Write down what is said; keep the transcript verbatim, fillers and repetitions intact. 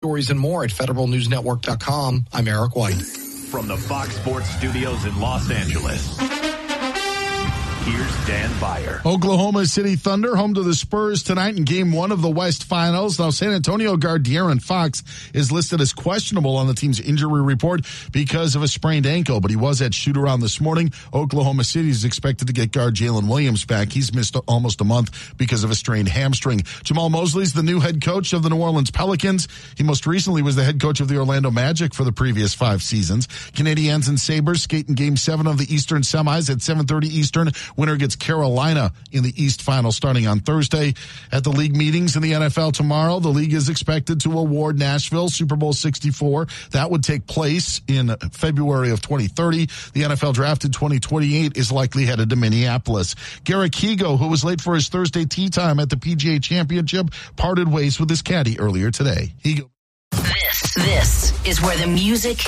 stories and more at federal news network dot com. I'm Eric White. From the Fox Sports Studios in Los Angeles, here's Dan Beyer. Oklahoma City Thunder home to the Spurs tonight in game one of the West Finals. Now, San Antonio guard De'Aaron Fox is listed as questionable on the team's injury report because of a sprained ankle, but he was at shoot-around this morning. Oklahoma City is expected to get guard Jalen Williams back. He's missed almost a month because of a strained hamstring. Jamal Mosley's the new head coach of the New Orleans Pelicans. He most recently was the head coach of the Orlando Magic for the previous five seasons. Canadiens and Sabres skate in game seven of the Eastern semis at seven thirty Eastern. Winner gets Carolina in the East Final starting on Thursday. At the league meetings in the N F L tomorrow, the league is expected to award Nashville Super Bowl sixty-four. That would take place in February of twenty thirty. The N F L draft in twenty twenty-eight is likely headed to Minneapolis. Garrick Higo, who was late for his Thursday tee time at the P G A Championship, parted ways with his caddy earlier today. Higo. This, this is where the music